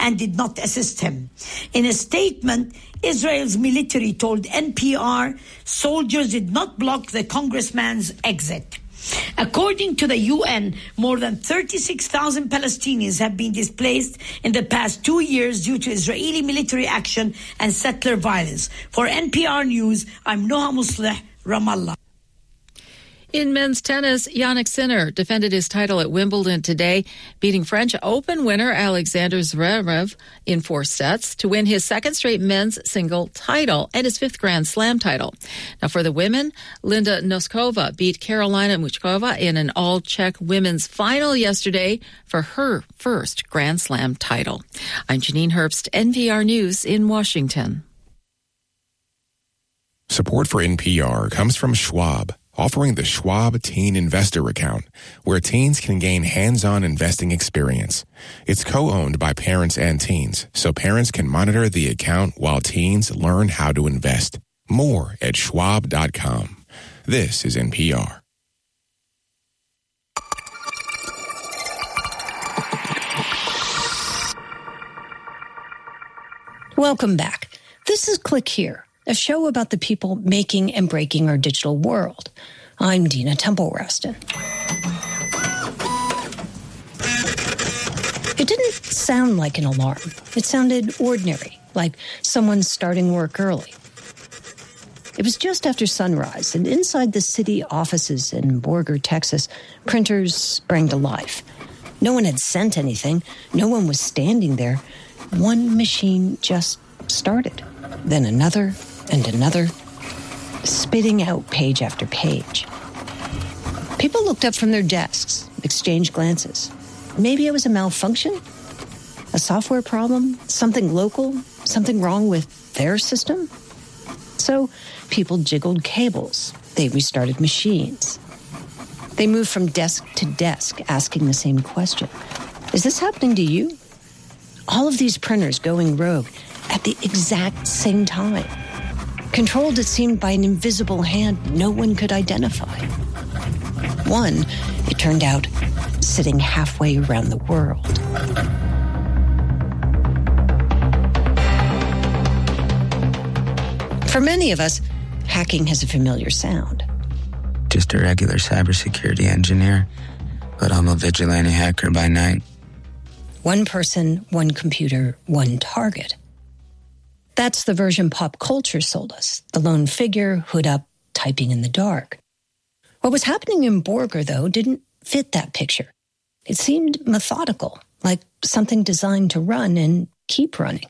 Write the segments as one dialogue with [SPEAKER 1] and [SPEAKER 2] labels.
[SPEAKER 1] and did not assist him. In a statement, Israel's military told NPR soldiers did not block the congressman's exit. According to the UN, more than 36,000 Palestinians have been displaced in the past 2 years due to Israeli military action and settler violence. For NPR News, I'm Noha Musleh, Ramallah.
[SPEAKER 2] In men's tennis, Jannik Sinner defended his title at Wimbledon today, beating French Open winner Alexander Zverev in 4 sets to win his second straight men's single title and his 5th Grand Slam title. Now for the women, Linda Noskova beat Karolina Muchkova in an all-Czech women's final yesterday for her first Grand Slam title. I'm Janine Herbst, NPR News in Washington.
[SPEAKER 3] Support for NPR comes from Schwab, offering the Schwab Teen Investor Account, where teens can gain hands-on investing experience. It's co-owned by parents and teens, so parents can monitor the account while teens learn how to invest. More at schwab.com. This is NPR.
[SPEAKER 4] Welcome back. This is Click Here, a show about the people making and breaking our digital world. I'm Dina Temple-Raston. It didn't sound like an alarm. It sounded ordinary, like someone starting work early. It was just after sunrise, and inside the city offices in Borger, Texas, printers sprang to life. No one had sent anything. No one was standing there. One machine just started, then another and another, spitting out page after page. People looked up from their desks, exchanged glances. Maybe it was a malfunction, a software problem, something local, something wrong with their system. So people jiggled cables. They restarted machines. They moved from desk to desk, asking the same question. Is this happening to you? All of these printers going rogue at the exact same time. Controlled, it seemed, by an invisible hand no one could identify. One, it turned out, sitting halfway around the world. For many of us, hacking has a familiar sound.
[SPEAKER 5] Just a regular cybersecurity engineer, but I'm a vigilante hacker by night.
[SPEAKER 4] One person, one computer, one target. That's the version pop culture sold us. The lone figure, hood up, typing in the dark. What was happening in Borger, though, didn't fit that picture. It seemed methodical, like something designed to run and keep running.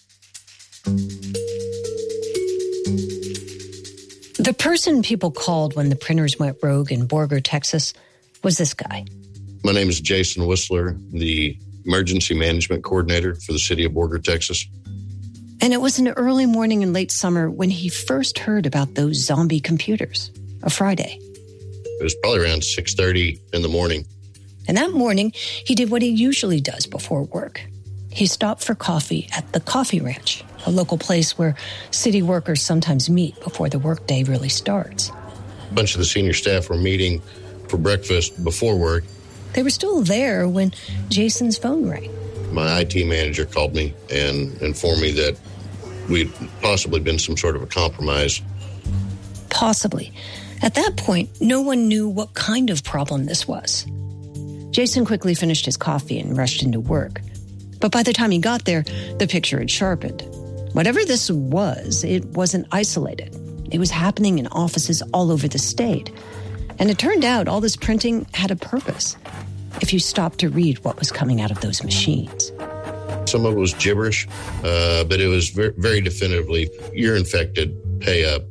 [SPEAKER 4] The person people called when the printers went rogue in Borger, Texas, was this guy.
[SPEAKER 6] My name is Jason Whistler, the Emergency Management Coordinator for the city of Borger, Texas.
[SPEAKER 4] And it was an early morning in late summer when he first heard about those zombie computers, a Friday.
[SPEAKER 6] It was probably around 6:30 in the morning.
[SPEAKER 4] And that morning, he did what he usually does before work. He stopped for coffee at the Coffee Ranch, a local place where city workers sometimes meet before the workday really starts.
[SPEAKER 6] A bunch of the senior staff were meeting for breakfast before work.
[SPEAKER 4] They were still there when Jason's phone rang.
[SPEAKER 6] My IT manager called me and informed me that we'd possibly been some sort of a compromise.
[SPEAKER 4] Possibly. At that point, no one knew what kind of problem this was. Jason quickly finished his coffee and rushed into work. But by the time he got there, the picture had sharpened. Whatever this was, it wasn't isolated. It was happening in offices all over the state. And it turned out all this printing had a purpose, if you stopped to read what was coming out of those machines.
[SPEAKER 6] Some of it was gibberish, but it was very, very definitively, you're infected, pay up.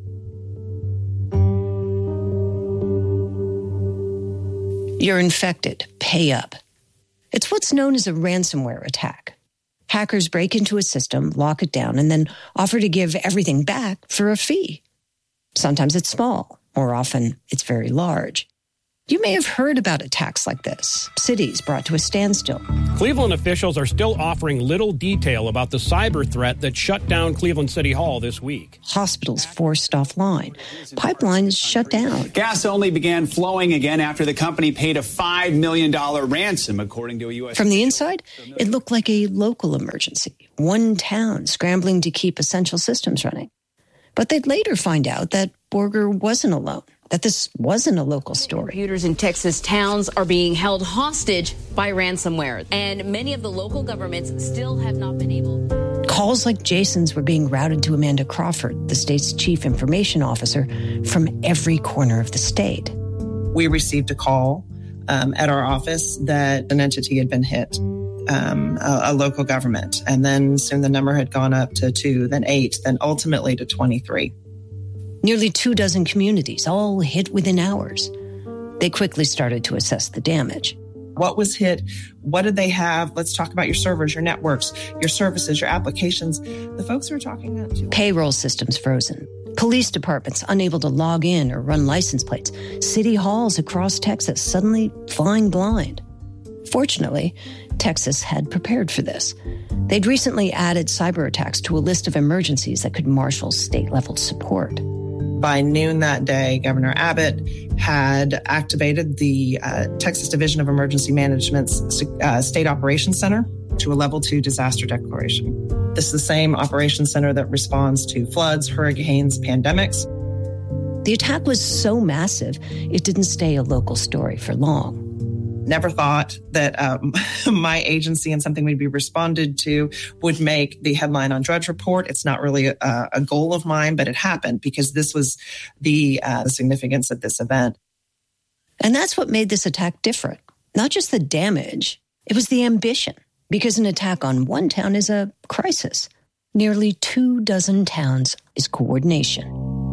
[SPEAKER 4] You're infected, pay up. It's what's known as a ransomware attack. Hackers break into a system, lock it down, and then offer to give everything back for a fee. Sometimes it's small, more often it's very large. You may have heard about attacks like this, cities brought to a standstill.
[SPEAKER 7] Cleveland officials are still offering little detail about the cyber threat that shut down Cleveland City Hall this week.
[SPEAKER 4] Hospitals forced offline. Pipelines shut down.
[SPEAKER 8] Gas only began flowing again after the company paid a $5 million ransom, according to a U.S.
[SPEAKER 4] From the inside, it looked like a local emergency. One town scrambling to keep essential systems running. But they'd later find out that Borger wasn't alone, that this wasn't a local story.
[SPEAKER 9] Computers in Texas towns are being held hostage by ransomware, and many of the local governments still have not been able.
[SPEAKER 4] Calls like Jason's were being routed to Amanda Crawford, the state's chief information officer, from every corner of the state.
[SPEAKER 10] We received a call at our office that an entity had been hit, a local government, and then soon the number had gone up to 2, then 8, then ultimately to 23.
[SPEAKER 4] Nearly 24 communities, all hit within hours. They quickly started to assess the damage.
[SPEAKER 10] What was hit? What did they have? Let's talk about your servers, your networks, your services, your applications. The folks who were talking about too.
[SPEAKER 4] Payroll systems frozen. Police departments unable to log in or run license plates. City halls across Texas suddenly flying blind. Fortunately, Texas had prepared for this. They'd recently added cyber attacks to a list of emergencies that could marshal state-level support.
[SPEAKER 10] By noon that day, Governor Abbott had activated the Texas Division of Emergency Management's State Operations Center to a Level 2 disaster declaration. This is the same operations center that responds to floods, hurricanes, pandemics.
[SPEAKER 4] The attack was so massive, it didn't stay a local story for long.
[SPEAKER 10] Never thought that my agency and something we'd be responded to would make the headline on Drudge Report. It's not really a goal of mine, but it happened because this was the significance of this event.
[SPEAKER 4] And that's what made this attack different. Not just the damage, it was the ambition. Because an attack on one town is a crisis. Nearly 24 towns is coordination.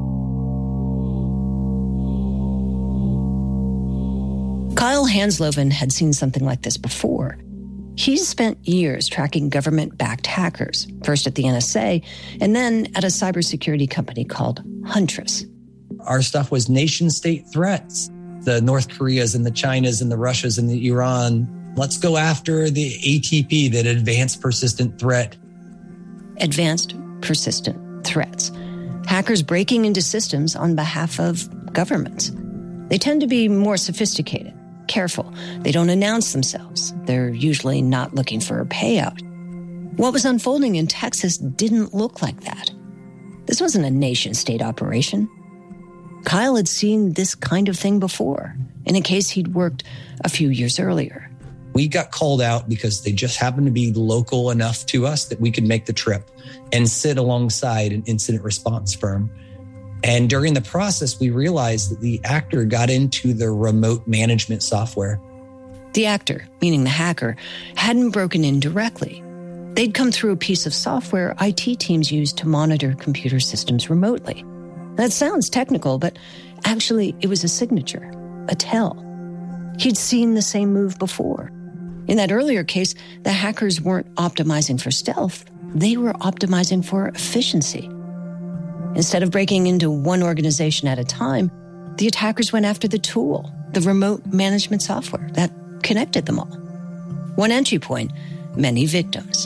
[SPEAKER 4] Kyle Hansloven had seen something like this before. He's spent years tracking government-backed hackers, first at the NSA, and then at a cybersecurity company called Huntress.
[SPEAKER 11] Our stuff was nation-state threats. The North Koreas and the Chinas and the Russias and the Iran. Let's go after the ATP, that Advanced Persistent Threat.
[SPEAKER 4] Advanced Persistent Threats. Hackers breaking into systems on behalf of governments. They tend to be more sophisticated. Careful. They don't announce themselves. They're usually not looking for a payout. What was unfolding in Texas didn't look like that. This wasn't a nation-state operation. Kyle had seen this kind of thing before, in a case he'd worked a few years earlier.
[SPEAKER 11] We got called out because they just happened to be local enough to us that we could make the trip and sit alongside an incident response firm. And during the process, we realized that the actor got into the remote management software.
[SPEAKER 4] The actor, meaning the hacker, hadn't broken in directly. They'd come through a piece of software IT teams use to monitor computer systems remotely. That sounds technical, but actually it was a signature, a tell. He'd seen the same move before. In that earlier case, the hackers weren't optimizing for stealth. They were optimizing for efficiency. Instead of breaking into one organization at a time, the attackers went after the tool, the remote management software that connected them all. One entry point, many victims.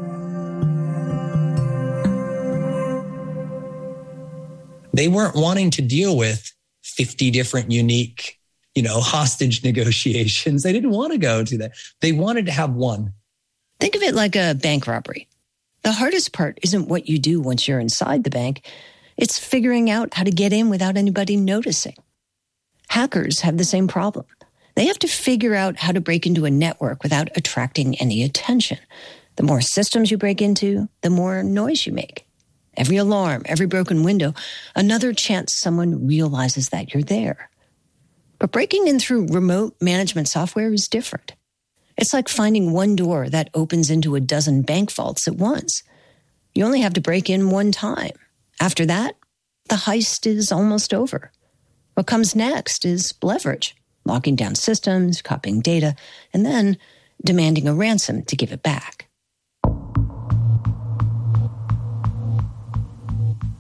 [SPEAKER 11] They weren't wanting to deal with 50 different unique, hostage negotiations. They didn't want to go to that. They wanted to have one.
[SPEAKER 4] Think of it like a bank robbery. The hardest part isn't what you do once you're inside the bank. It's figuring out how to get in without anybody noticing. Hackers have the same problem. They have to figure out how to break into a network without attracting any attention. The more systems you break into, the more noise you make. Every alarm, every broken window, another chance someone realizes that you're there. But breaking in through remote management software is different. It's like finding one door that opens into a dozen bank vaults at once. You only have to break in one time. After that, the heist is almost over. What comes next is leverage, locking down systems, copying data, and then demanding a ransom to give it back.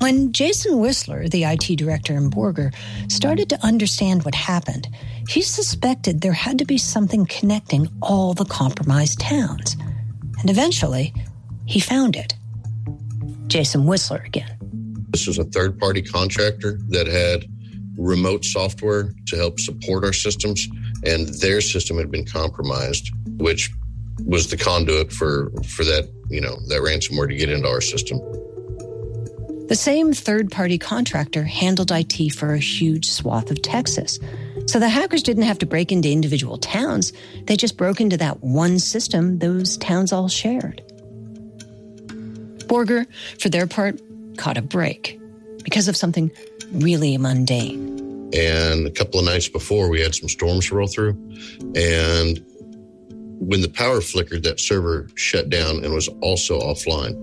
[SPEAKER 4] When Jason Whistler, the IT director in Borger, started to understand what happened, he suspected there had to be something connecting all the compromised towns. And eventually, he found it. Jason Whistler again.
[SPEAKER 6] This was a third-party contractor that had remote software to help support our systems, and their system had been compromised, which was the conduit for that, that ransomware to get into our system.
[SPEAKER 4] The same third-party contractor handled IT for a huge swath of Texas. So the hackers didn't have to break into individual towns. They just broke into that one system those towns all shared. Borger, for their part, caught a break because of something really mundane.
[SPEAKER 6] And a couple of nights before, we had some storms roll through. And when the power flickered, that server shut down and was also offline.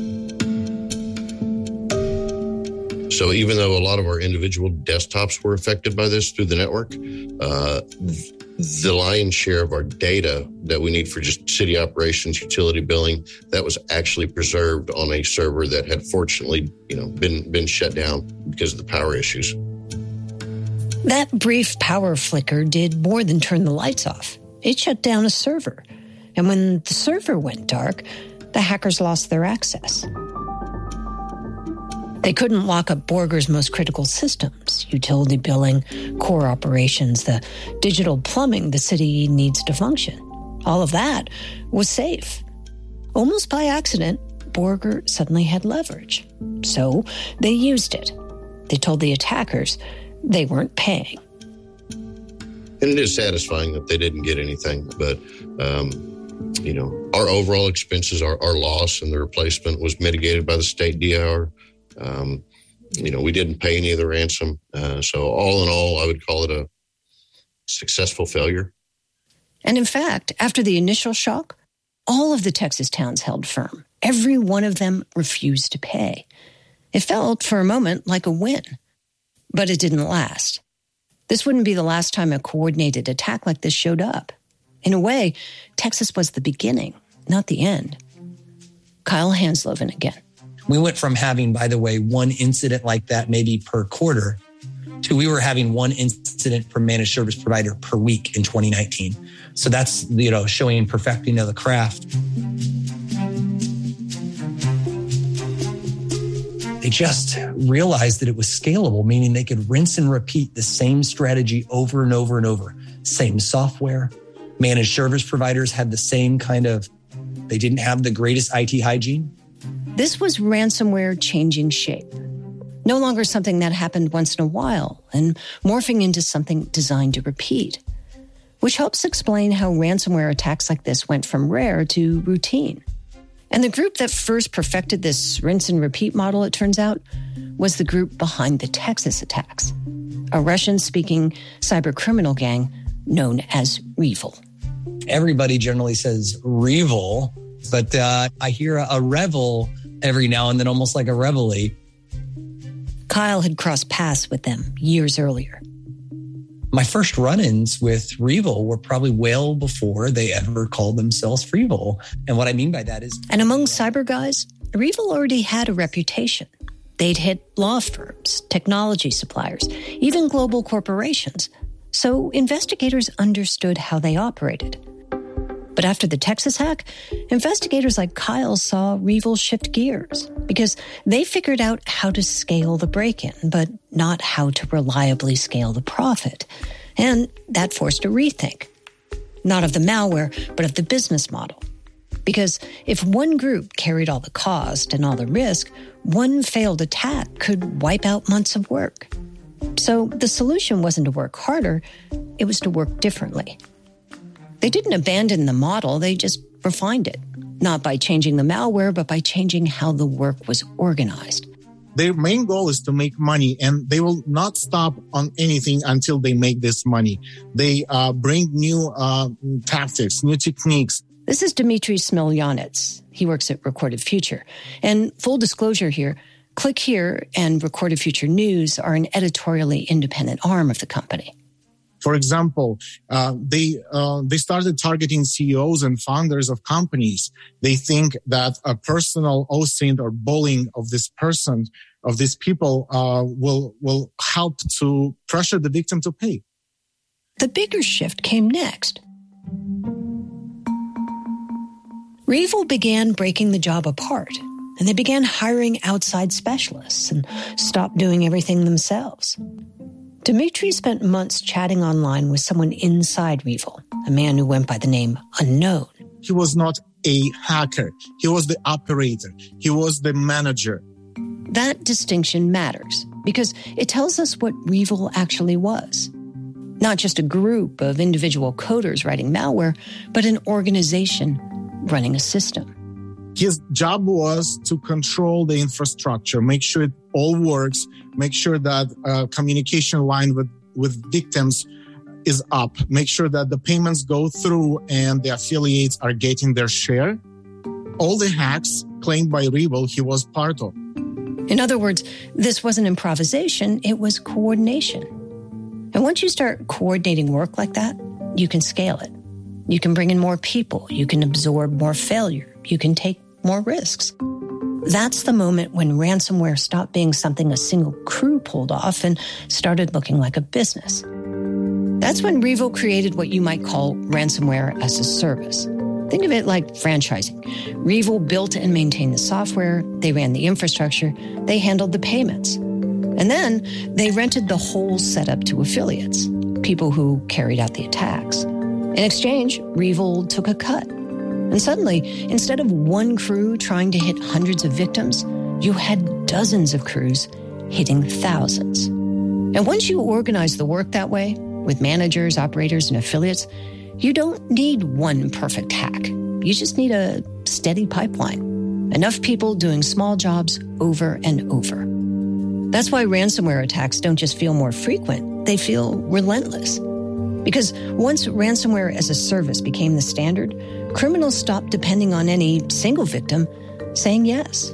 [SPEAKER 6] So even though a lot of our individual desktops were affected by this through the network, the lion's share of our data that we need for just city operations, utility billing, that was actually preserved on a server that had fortunately, been shut down because of the power issues.
[SPEAKER 4] That brief power flicker did more than turn the lights off. It shut down a server. And when the server went dark, the hackers lost their access. They couldn't lock up Borger's most critical systems, utility billing, core operations, the digital plumbing the city needs to function. All of that was safe. Almost by accident, Borger suddenly had leverage. So they used it. They told the attackers they weren't paying.
[SPEAKER 6] And it is satisfying that they didn't get anything, but our overall expenses, our loss and the replacement was mitigated by the state DIR. We didn't pay any of the ransom. So all in all, I would call it a successful failure.
[SPEAKER 4] And in fact, after the initial shock, all of the Texas towns held firm. Every one of them refused to pay. It felt for a moment like a win, but it didn't last. This wouldn't be the last time a coordinated attack like this showed up. In a way, Texas was the beginning, not the end. Kyle Hansloven again.
[SPEAKER 11] We went from having, by the way, one incident like that maybe per quarter to we were having one incident per managed service provider per week in 2019. So that's, showing perfecting of the craft. They just realized that it was scalable, meaning they could rinse and repeat the same strategy over and over and over. Same software. Managed service providers had the same they didn't have the greatest IT hygiene.
[SPEAKER 4] This was ransomware changing shape. No longer something that happened once in a while and morphing into something designed to repeat, which helps explain how ransomware attacks like this went from rare to routine. And the group that first perfected this rinse and repeat model, it turns out, was the group behind the Texas attacks, a Russian-speaking cybercriminal gang known as REvil.
[SPEAKER 11] Everybody generally says REvil, but I hear a revel every now and then, almost like a reveille.
[SPEAKER 4] Kyle had crossed paths with them years earlier.
[SPEAKER 11] My first run-ins with REvil were probably well before they ever called themselves REvil. And what I mean by that is...
[SPEAKER 4] And among cyber guys, REvil already had a reputation. They'd hit law firms, technology suppliers, even global corporations. So investigators understood how they operated. But after the Texas hack, investigators like Kyle saw REvil shift gears because they figured out how to scale the break-in, but not how to reliably scale the profit. And that forced a rethink, not of the malware, but of the business model. Because if one group carried all the cost and all the risk, one failed attack could wipe out months of work. So the solution wasn't to work harder, it was to work differently. They didn't abandon the model, they just refined it. Not by changing the malware, but by changing how the work was organized.
[SPEAKER 12] Their main goal is to make money, and they will not stop on anything until they make this money. They bring new tactics, new techniques.
[SPEAKER 4] This is Dmitry Smilyanets. He works at Recorded Future. And full disclosure here, Click Here and Recorded Future News are an editorially independent arm of the company.
[SPEAKER 12] For example, they started targeting CEOs and founders of companies. They think that a personal hosting or bullying of this person, of these people, will help to pressure the victim to pay.
[SPEAKER 4] The bigger shift came next. REvil began breaking the job apart, and they began hiring outside specialists and stopped doing everything themselves. Dmitry spent months chatting online with someone inside REvil, a man who went by the name Unknown.
[SPEAKER 12] He was not a hacker. He was the operator. He was the manager.
[SPEAKER 4] That distinction matters because it tells us what REvil actually was. Not just a group of individual coders writing malware, but an organization running a system.
[SPEAKER 12] His job was to control the infrastructure, make sure it all works, make sure that communication line with victims is up, make sure that the payments go through and the affiliates are getting their share. All the hacks claimed by REvil, he was part of.
[SPEAKER 4] In other words, this wasn't improvisation, it was coordination. And once you start coordinating work like that, you can scale it. You can bring in more people. You can absorb more failure. You can take more risks. That's the moment when ransomware stopped being something a single crew pulled off and started looking like a business. That's when REvil created what you might call ransomware as a service. Think of it like franchising. REvil built and maintained the software. They ran the infrastructure. They handled the payments. And then they rented the whole setup to affiliates, people who carried out the attacks. In exchange, REvil took a cut. And suddenly, instead of one crew trying to hit hundreds of victims, you had dozens of crews hitting thousands. And once you organize the work that way, with managers, operators, and affiliates, you don't need one perfect hack. You just need a steady pipeline. Enough people doing small jobs over and over. That's why ransomware attacks don't just feel more frequent, they feel relentless. Because once ransomware as a service became the standard, criminals stopped depending on any single victim saying yes.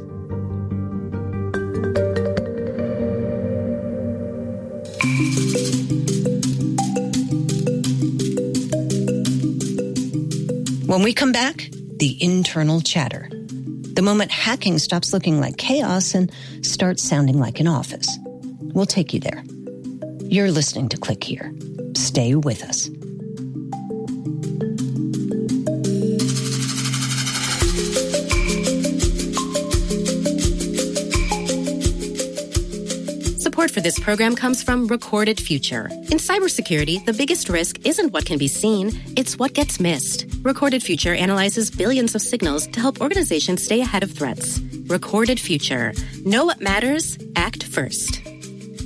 [SPEAKER 4] When we come back, the internal chatter. The moment hacking stops looking like chaos and starts sounding like an office. We'll take you there. You're listening to Click Here. Stay with us.
[SPEAKER 13] Support for this program comes from Recorded Future. In cybersecurity, the biggest risk isn't what can be seen, it's what gets missed. Recorded Future analyzes billions of signals to help organizations stay ahead of threats. Recorded Future. Know what matters, act first.